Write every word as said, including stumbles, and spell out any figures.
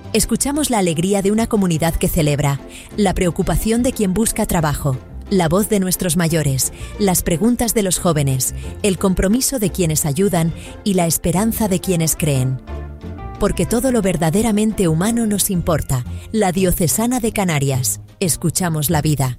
Escuchamos la alegría de una comunidad que celebra, la preocupación de quien busca trabajo, la voz de nuestros mayores, las preguntas de los jóvenes, el compromiso de quienes ayudan y la esperanza de quienes creen. Porque todo lo verdaderamente humano nos importa. La Diocesana de Canarias. Escuchamos la vida.